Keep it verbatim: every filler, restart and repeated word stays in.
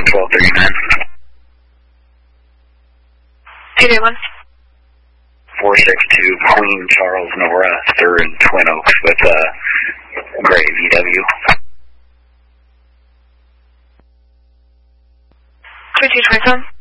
twelve thirty-nine. Two day one. four six two Queen Charles Nora, third and Twin Oaks with uh, Gray V W. Three two twenty-seven.